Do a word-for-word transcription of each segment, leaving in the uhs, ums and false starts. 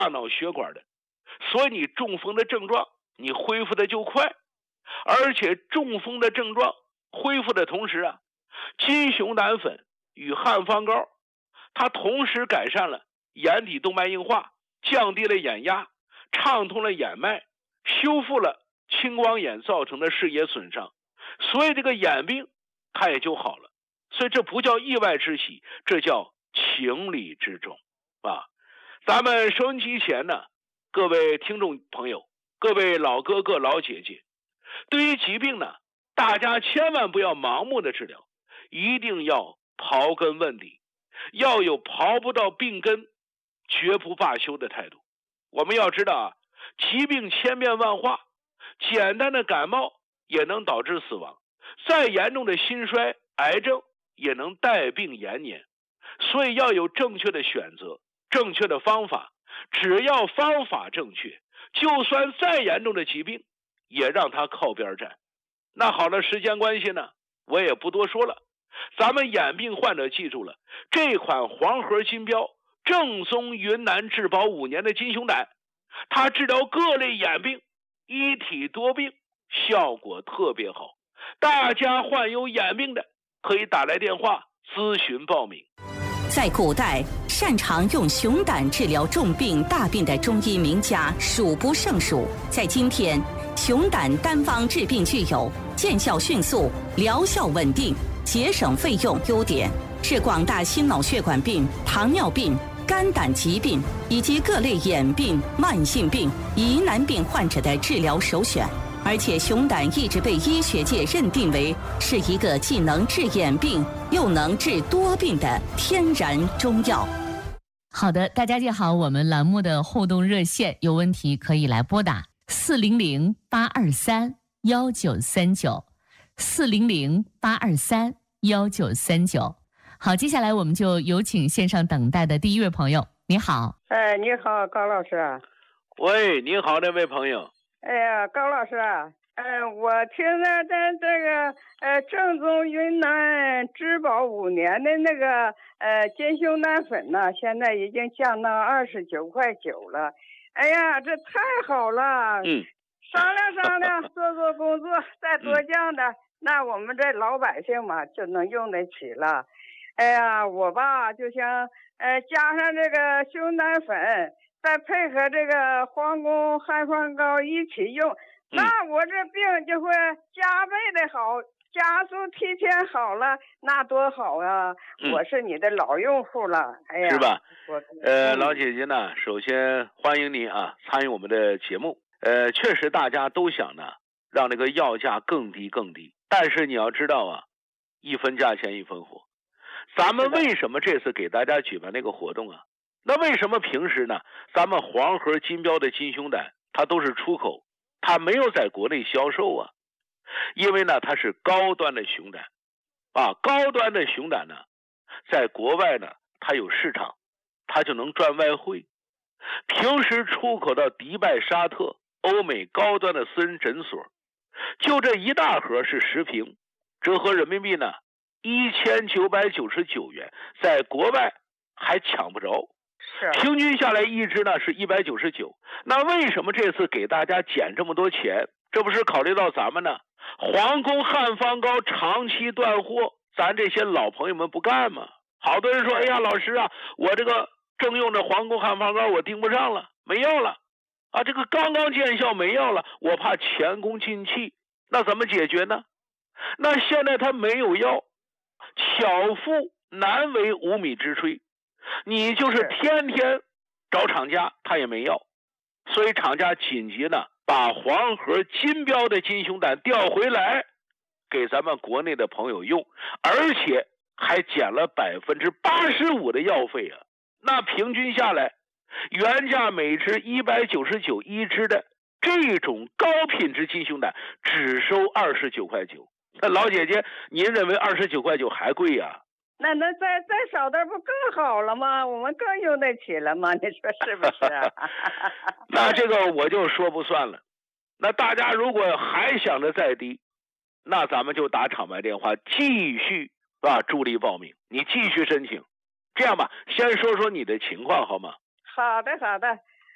大脑血管的，所以你中风的症状你恢复的就快。而且中风的症状恢复的同时啊，金熊胆粉与汉方膏它同时改善了眼底动脉硬化，降低了眼压，畅通了眼脉，修复了青光眼造成的视野损伤，所以这个眼病它也就好了。所以这不叫意外之喜，这叫情理之中啊！咱们收音机前呢，各位听众朋友，各位老哥哥老姐姐，对于疾病呢，大家千万不要盲目的治疗，一定要刨根问底，要有刨不到病根绝不罢休的态度。我们要知道啊，疾病千变万化，简单的感冒也能导致死亡，再严重的心衰癌症也能带病延年。所以要有正确的选择，正确的方法，只要方法正确，就算再严重的疾病也让它靠边站。那好了，时间关系呢，我也不多说了。咱们眼病患者记住了，这款黄河金标正宗云南质保五年的金熊胆，它治疗各类眼病，一体多病，效果特别好。大家患有眼病的可以打来电话咨询报名。 在古代，擅长用熊胆治疗重病大病的中医名家数不胜数。在今天，熊胆单方治病具有见效迅速、疗效稳定、节省费用优点，是广大心脑血管病、糖尿病、肝胆疾病以及各类眼病、慢性病、疑难病患者的治疗首选。而且熊胆一直被医学界认定为是一个既能治眼病又能治多病的天然中药。 好的，大家记好我们栏目的互动热线，有问题可以来拨打四零零八二三幺九三九，四零零八二三幺九三九。好，接下来我们就有请线上等待的第一位朋友。你好。 哎，你好，高老师。 喂，你好，那位朋友。 哎呀，高老师啊，呃，我听着咱这个呃正宗云南质保五年的那个呃金熊胆粉呢，现在已经降到二十九块九了。哎呀，这太好了！ 嗯， 商量商量，做做工作，再多降的，嗯、那我们这老百姓嘛就能用得起了。哎呀，我吧就想呃加上这个熊胆粉。再配合这个皇宫汉方膏一起用，那我这病就会加倍的好，加速提前好了，那多好啊！嗯、我是你的老用户了，哎呀， 是吧？呃，老姐姐呢，首先欢迎您啊，参与我们的节目。呃，确实大家都想呢，让那个药价更低更低，但是你要知道啊，一分价钱一分货。咱们为什么这次给大家举办那个活动啊？那为什么平时呢，咱们黄河金标的金熊胆它都是出口，它没有在国内销售啊？因为呢它是高端的熊胆啊，高端的熊胆呢在国外呢它有市场，它就能赚外汇。平时出口到迪拜、沙特、欧美高端的私人诊所，就这一大盒是十瓶，折合人民币呢一千九百九十九元，在国外还抢不着。平均下来一支呢是一百九十九。那为什么这次给大家减这么多钱？这不是考虑到咱们呢皇宫汉方膏长期断货，咱这些老朋友们不干吗？好多人说，哎呀老师啊，我这个正用着皇宫汉方膏我盯不上了，没药了啊，这个刚刚见效没药了，我怕前功尽弃，那怎么解决呢？那现在他没有药，巧妇难为无米之炊，你就是天天找厂家他也没药，所以厂家紧急呢把黄河金标的金熊胆调回来给咱们国内的朋友用，而且还减了百分之八十五的药费啊！那平均下来，原价每支一百九十九一支的这种高品质金熊胆只收二十九块九。那老姐姐，您认为二十九块九还贵呀、啊？ 那那再再少点不更好了吗？我们更用得起了吗？你说是不是、啊？ 那这个我就说不算了。那大家如果还想着再低，那咱们就打厂牌电话继续啊助力报名，你继续申请。这样吧，先说说你的情况好吗？ 好的好的，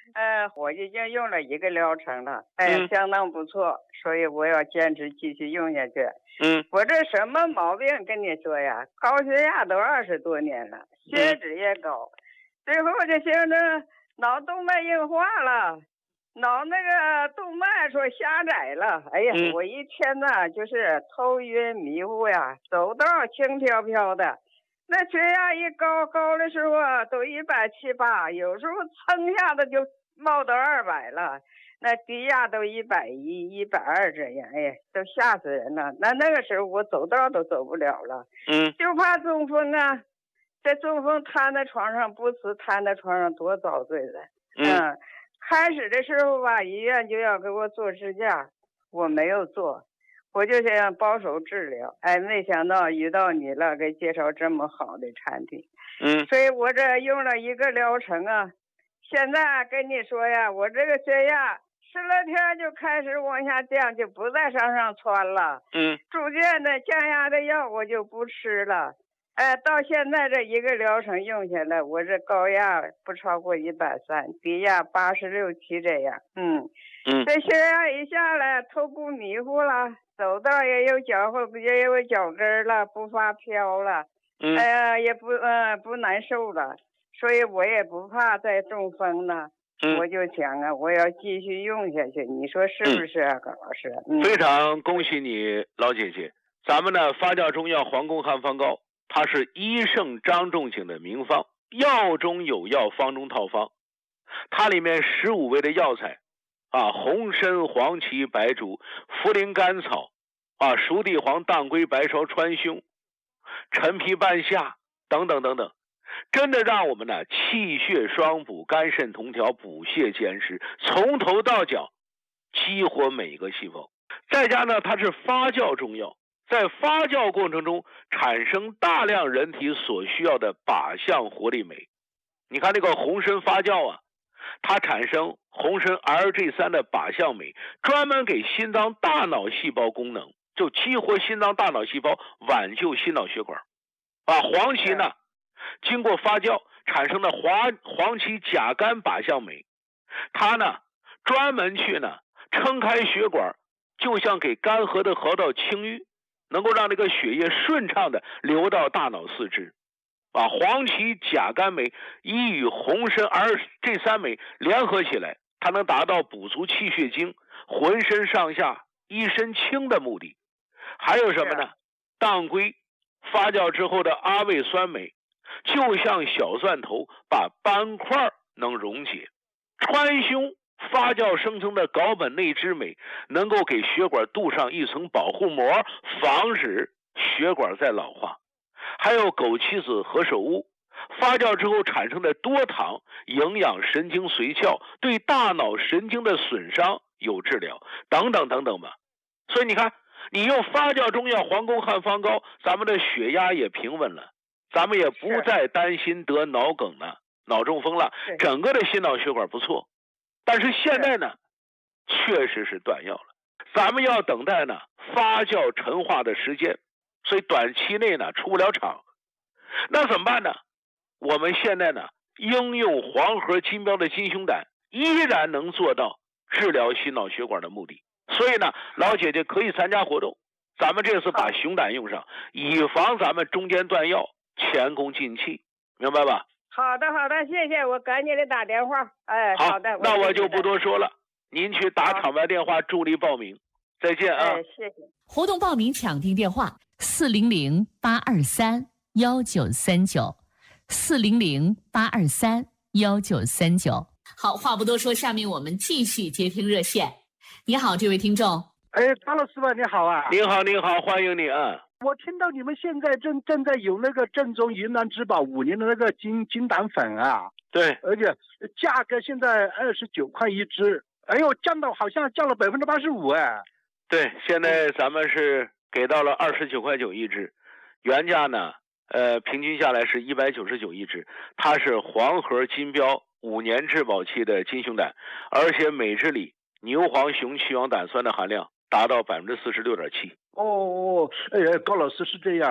呃，我已经用了一个疗程了，哎， 嗯相当不错，所以我要坚持继续用下去。 嗯我这什么毛病跟你说呀？高血压都二十多年了，血脂也高，最后就形成脑动脉硬化了，脑那个动脉说狭窄了。哎呀， 嗯我一天呐就是头晕迷糊呀，走道轻飘飘的。那血压一高高的时候啊，都一百七八，有时候蹭下子就冒到二百了。那低压都一百一、一百二这样，哎呀，都吓死人了。那那个时候我走道都走不了了， 嗯就怕中风啊。这中风瘫在床上不死，瘫在床上多遭罪的。 嗯开始的时候吧，医院就要给我做支架，我没有做，我就想保守治疗。哎，没想到遇到你了，给介绍这么好的产品， 嗯所以我这用了一个疗程啊。现在跟你说呀，我这个血压十来天就开始往下降，就不再向上窜了。 嗯逐渐的降压的药我就不吃了。哎，到现在这一个疗程用下来，我这高压不超过一百三，低压八十六七这样。嗯嗯这血压一下来，头不迷糊了，走道也有脚后也有脚跟了，不发飘了。 嗯哎呀，也不呃不难受了，所以我也不怕再中风了。 嗯我就想啊，我要继续用下去，你说是不是啊，高老师？嗯， 非常恭喜你，老姐姐。咱们呢发酵中药黄宫汉方膏，它是医圣张仲景的名方，药中有药，方中套方。它里面十五味的药材啊，红参、黄芪、白术、茯苓、甘草啊，熟地黄、当归、白芍、川芎、陈皮、半夏等等等等，真的让我们呢气血双补、肝肾同调、补泻兼施，从头到脚激活每一个细胞。再加呢，它是发酵中药，在发酵过程中产生大量人体所需要的靶向活力酶。你看那个红参发酵啊，它产生红参 R G 三 的靶向酶，专门给心脏大脑细胞功能，就激活心脏大脑细胞，挽救心脑血管。啊，黄芪呢，经过发酵产生的黄黄芪甲苷靶向酶，它呢专门去呢撑开血管，就像给干涸的河道清淤，能够让这个血液顺畅的流到大脑四肢。啊，黄芪甲苷酶一与红参 R G 三 酶联合起来，它能达到补足气血精、浑身上下一身轻的目的。还有什么呢？当归发酵之后的阿魏酸酶，就像小蒜头，把斑块能溶解。川芎发酵生成的睾本内酯酶，能够给血管镀上一层保护膜，防止血管再老化。还有枸杞子何首乌发酵之后产生的多糖，营养神经髓鞘，对大脑神经的损伤有治疗，等等等等吧。所以你看，你用发酵中药黄宫汉方膏，咱们的血压也平稳了，咱们也不再担心得脑梗了、脑中风了，整个的心脑血管不错。但是现在呢，确实是断药了，咱们要等待呢发酵陈化的时间，所以短期内呢出不了厂。那怎么办呢？我们现在呢应用黄河金标的金熊胆，依然能做到治疗心脑血管的目的。所以呢，老姐姐可以参加活动，咱们这次把熊胆用上，以防咱们中间断药，前功尽弃，明白吧？ 好的，好的，谢谢，我赶紧的打电话。哎， 好好的， 那我就不多说了，您去打场外电话助力报名。再见啊！ 哎，谢谢。 活动报名抢订电话：四零零八二三幺九三九，四零零八二三幺九三九。好，话不多说，下面我们继续接听热线。你好，这位听众。 哎，张老师吧，你好啊！ 您好，您好，欢迎你啊！ 我听到你们现在正正在有那个正宗云南之宝五年的那个金金胆粉啊， 对， 而且价格现在二十九块一支，哎呦，降到好像降了百分之八十五哎。 对，现在咱们是给到了二十九块九一支，原价呢，呃，平均下来是一百九十九一支。它是黄河金标五年质保期的金熊胆，而且每支里牛黄雄去氧胆酸的含量达到百分之四十六点七。 哦，哎，高老师是这样，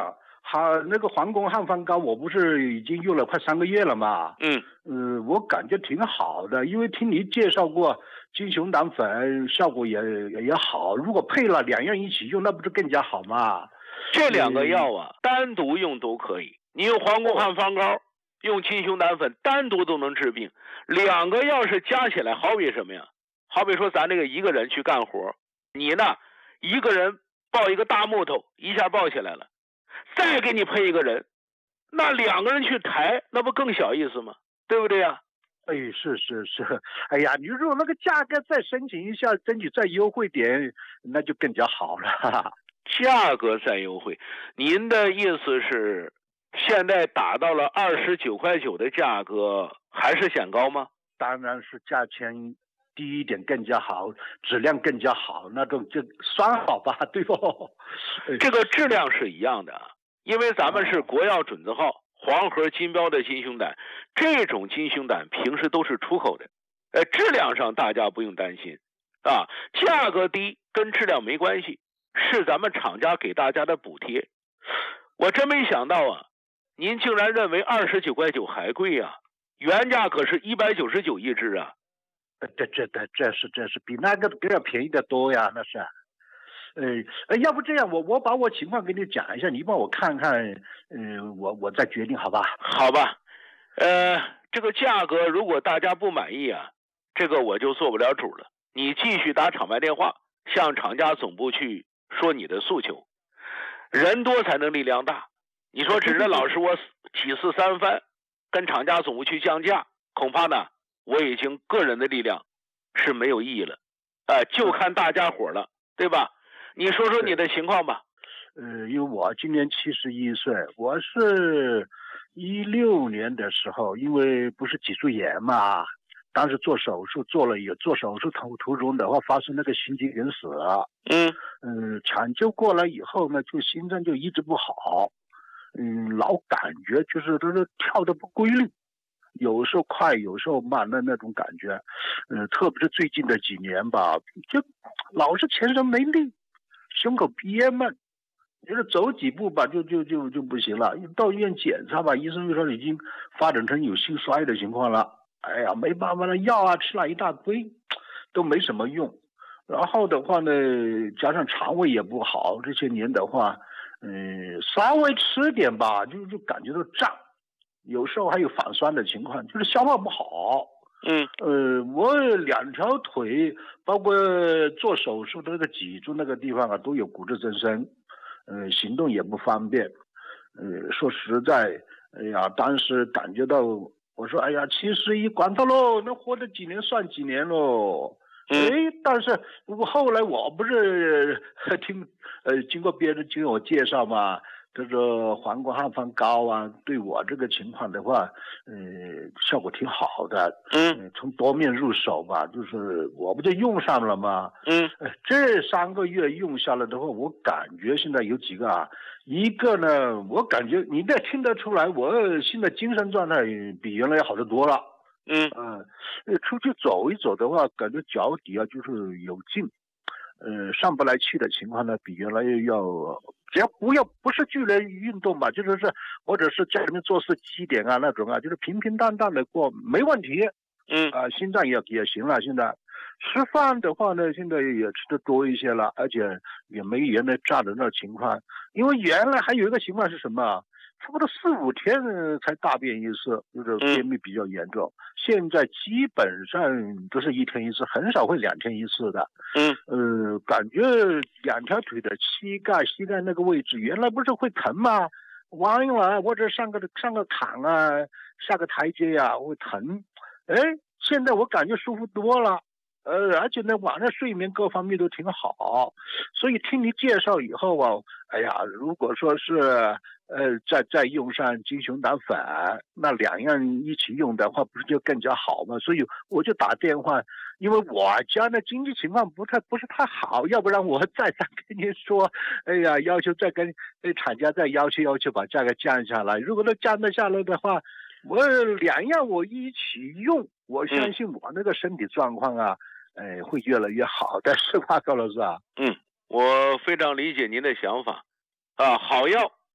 好，那个黄宫汉方膏，我不是已经用了快三个月了嘛？ 嗯， 呃，我感觉挺好的，因为听你介绍过金熊胆粉，效果也也好。如果配了两样一起用，那不是更加好吗？ 这两个药啊，嗯、单独用都可以。你用黄宫汉方膏，用金熊胆粉，单独都能治病。两个药是加起来，好比什么呀？好比说咱这个一个人去干活，你呢一个人抱一个大木头，一下抱起来了。再给你配一个人，那两个人去抬，那不更小意思吗？对不对呀？ 哎，是是是，哎呀，你如果那个价格再申请一下，争取再优惠点，那就更加好了。 价格再优惠，您的意思是现在打到了二十九块九的价格，还是显高吗？ 当然是价钱低一点更加好，质量更加好，那种就算好吧，对不？ 这个质量是一样的，因为咱们是国药准字号黄河金标的金熊胆，这种金熊胆平时都是出口的，呃，质量上大家不用担心啊，价格低跟质量没关系，是咱们厂家给大家的补贴。我真没想到啊，您竟然认为二十九块九还贵啊，原价可是一百九十九一支啊。 这这这这是这是比那个更要便宜的多呀，那是。呃，要不这样，我我把我情况给你讲一下，你帮我看看，呃，我我再决定，好吧？ 好吧，呃，这个价格如果大家不满意啊，这个我就做不了主了。你继续打厂外电话，向厂家总部去说你的诉求。人多才能力量大，你说指着老师我几次三番跟厂家总部去降价，恐怕呢我已经个人的力量是没有意义了，呃，就看大家伙了，对吧？你说说你的情况吧。 呃，因为我今年七十一岁，我是一六年的时候，因为不是脊柱炎嘛，当时做手术做了，也做手术途途中的话发生那个心肌梗死， 嗯嗯、呃，抢救过来以后呢，就心脏就一直不好，嗯，老感觉就是都是跳的不规律。有时候快，有时候慢的那种感觉，呃，特别是最近的几年吧，就老是全身没力，胸口憋闷，就是走几步吧，就就就就不行了。到医院检查吧，医生就说已经发展成有心衰的情况了。哎呀，没办法了，药啊吃了一大堆，都没什么用。然后的话呢，加上肠胃也不好，这些年的话，嗯，稍微吃点吧，就就感觉到胀。有时候还有反酸的情况，就是消化不好。 嗯， 呃，我两条腿，包括做手术的那个脊柱那个地方啊，都有骨质增生，呃，行动也不方便。呃，说实在，哎呀，当时感觉到，我说，哎呀，七十一管他喽，能活得几年算几年喽。哎，但是我后来我不是听，呃，经过别人经我介绍嘛。这个黄瓜汉方膏啊，对我这个情况的话，呃，效果挺好的。 嗯， 从多面入手吧，就是我不就用上了吗？ 嗯， 呃，这三个月用下来的话，我感觉现在有几个啊，一个呢，我感觉你也听得出来，我现在精神状态比原来好得多了。 嗯嗯，呃，出去走一走的话，感觉脚底啊就是有劲。呃，上不来气的情况呢，比原来要，只要不要不是剧烈运动吧，就是是或者是家里面做事积点啊那种啊，就是平平淡淡的过，没问题。 嗯啊、呃，心脏也也行了。现在吃饭的话呢，现在也吃的多一些了，而且也没原来胀的那情况。因为原来还有一个情况是什么？差不多四五天才大便一次，就是便秘比较严重。嗯、现在基本上都是一天一次，很少会两天一次的。 嗯， 呃，感觉两条腿的膝盖、膝盖那个位置，原来不是会疼吗？弯了或者上个上个坎啊，下个台阶呀、啊、会疼。哎，现在我感觉舒服多了。呃，而且呢，晚上睡眠各方面都挺好，所以听你介绍以后啊，哎呀，如果说是呃再再用上金熊胆粉，那两样一起用的话，不是就更加好吗？所以我就打电话，因为我家的经济情况不太不是太好，要不然我再三跟您说，哎呀，要求再跟厂家再要求要求把价格降下来。如果能降得下来的话，我两样我一起用，我相信我那个身体状况啊。哎，会越来越好的，是吧，高老师啊？ 嗯，我非常理解您的想法，啊，好药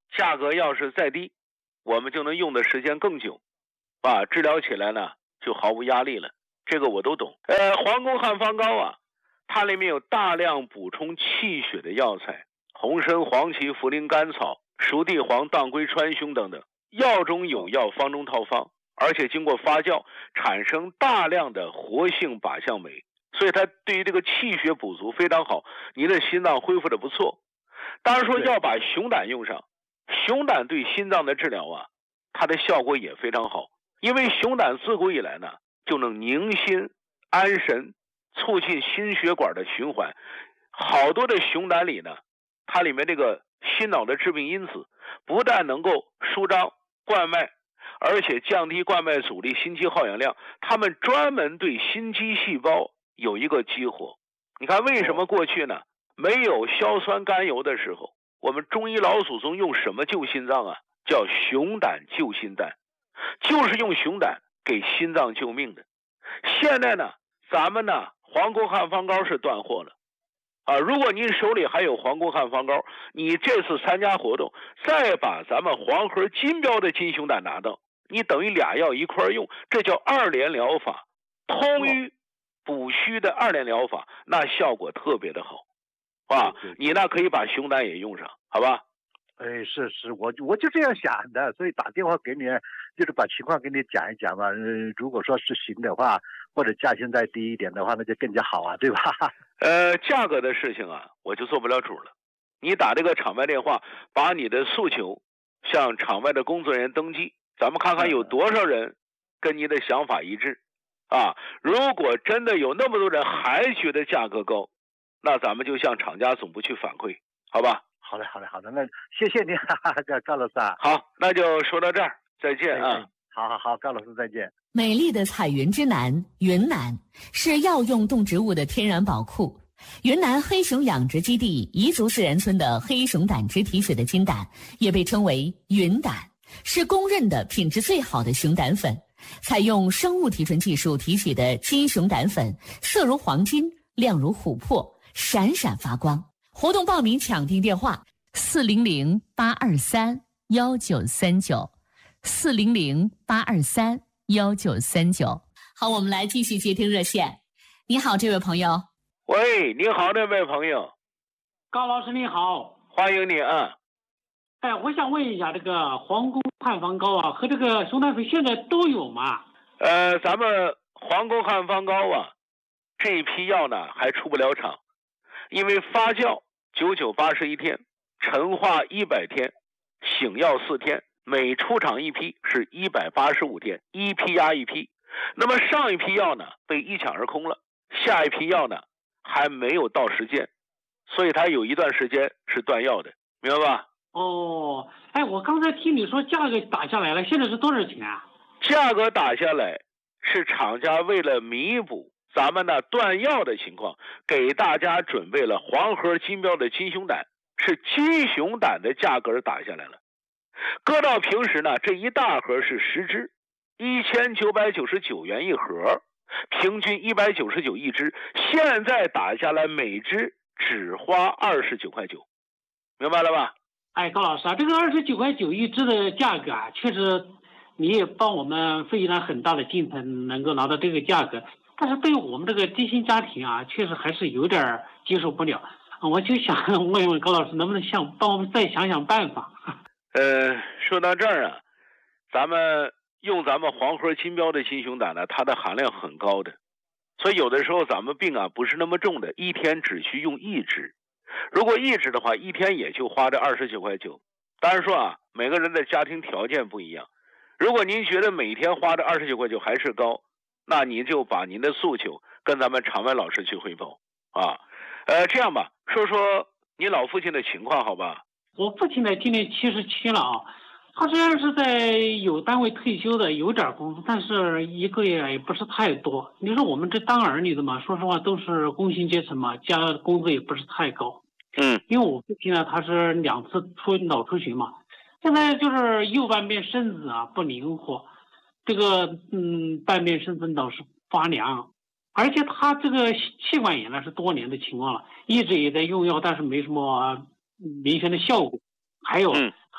价格要是再低，我们就能用的时间更久，啊，治疗起来呢就毫无压力了。这个我都懂。呃，黄宫汉方膏啊，它里面有大量补充气血的药材，红参、黄芪、茯苓、甘草、熟地黄、当归、川芎等等，药中有药，方中套方，而且经过发酵产生大量的活性靶向酶，所以它对于这个气血补足非常好，你的心脏恢复的不错。当然说要把熊胆用上，熊胆对心脏的治疗啊，它的效果也非常好，因为熊胆自古以来呢就能宁心安神，促进心血管的循环。好多的熊胆里呢，它里面这个心脑的致病因子不但能够舒张冠脉，而且降低冠脉阻力、心肌耗氧量，它们专门对心肌细胞有一个激活。你看为什么过去呢没有硝酸甘油的时候，我们中医老祖宗用什么救心脏啊？叫熊胆救心丹，就是用熊胆给心脏救命的。现在呢咱们呢黄宫汉方膏是断货了啊！如果您手里还有黄宫汉方膏，你这次参加活动再把咱们黄河金标的金熊胆拿到，你等于俩药一块用，这叫二联疗法，通瘀补虚的二联疗法，那效果特别的好啊！你那可以把熊胆也用上，好吧？ 哎，是是，我我就这样想的，所以打电话给你，就是把情况给你讲一讲嘛。嗯，如果说是行的话，或者价钱再低一点的话，那就更加好啊，对吧？ 呃，价格的事情啊，我就做不了主了。你打这个场外电话，把你的诉求向场外的工作人员登记，咱们看看有多少人跟你的想法一致啊。如果真的有那么多人还觉得价格高，那咱们就向厂家总部去反馈，好吧？ 好的，好的，好的，那谢谢您，哈哈，高老师啊。 好，那就说到这儿，再见啊。 好好好，高老师再见。 美丽的彩云之南云南是药用动植物的天然宝库。云南黑熊养殖基地彝族自然村的黑熊胆汁提取的金胆也被称为云胆，是公认的品质最好的熊胆粉。采用生物提纯技术提取的金熊胆粉，色如黄金，亮如琥珀，闪闪发光。活动报名抢订电话：四零零八二三幺九三九，四零零八二三幺九三九。好，我们来继续接听热线。你好，这位朋友。 喂，你好，这位朋友。 高老师你好， 欢迎你啊。 哎，我想问一下，这个黄宫汉方膏啊和这个熊胆粉现在都有吗？ 呃，咱们黄宫汉方膏啊，这一批药呢还出不了厂，因为发酵九九八十一天，陈化一百天，醒药四天，每出厂一批是一百八十五天，一批压一批。那么上一批药呢被一抢而空了，下一批药呢还没有到时间，所以它有一段时间是断药的，明白吧？ 哦，哎，我刚才听你说价格打下来了，现在是多少钱啊？ 价格打下来是厂家为了弥补咱们呢断药的情况，给大家准备了黄河金标的金熊胆，是金熊胆的价格打下来了。搁到平时呢，这一大盒是十支，一千九百九十九元一盒，平均一百九十九一支，现在打下来每支只花二十九块九，明白了吧？ 哎，高老师啊，这个二十九块九一支的价格啊，确实你也帮我们费了很大的劲才能够拿到这个价格，但是对于我们这个低薪家庭啊，确实还是有点接受不了。我就想问问高老师，能不能想帮我们再想想办法？ 呃，说到这儿啊，咱们用咱们黄河金标的金熊胆呢，它的含量很高的，所以有的时候咱们病啊不是那么重的，一天只需用一支。如果一支的话，一天也就花这二十九块九。当然说啊，每个人的家庭条件不一样。如果您觉得每天花这二十九块九还是高，那您就把您的诉求跟咱们场外老师去汇报啊。呃，这样吧，说说你老父亲的情况，好吧？ 我父亲呢，今年七十七了啊。他虽然是在有单位退休的，有点工资，但是一个月也不是太多。你说我们这当儿女的嘛，说实话都是工薪阶层嘛，家工资也不是太高。 嗯， 因为我父亲呢，他是两次出脑出血嘛，现在就是右半边身子啊不灵活，这个嗯半边身子老是发凉，而且他这个气管炎呢是多年的情况了，一直也在用药，但是没什么明显的效果。还有、嗯、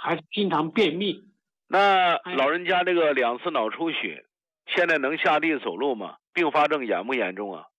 还是经常便秘。 那老人家这个两次脑出血，现在能下地走路吗？并发症严不严重啊？